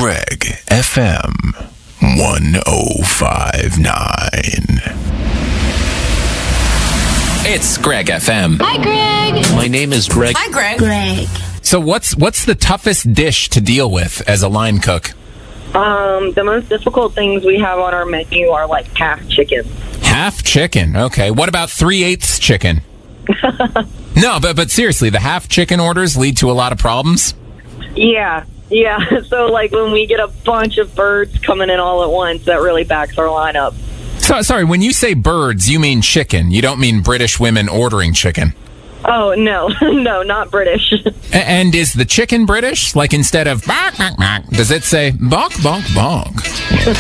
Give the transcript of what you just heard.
Greg FM 1059. It's Greg FM. Hi, Greg. My name is Greg. Hi, Greg. Greg. So what's the toughest dish to deal with as a line cook? The most difficult things we have on our menu are like half chicken. Half chicken. Okay. What about 3/8 chicken? No, but seriously, the half chicken orders lead to a lot of problems. Yeah. So like when we get a bunch of birds coming in all at once, that really backs our line up. So, sorry, when you say birds, you mean chicken. You don't mean British women ordering chicken. Oh, no. No, not British. And is the chicken British? Like instead of bark, bark, bark, does it say bonk, bonk, bonk?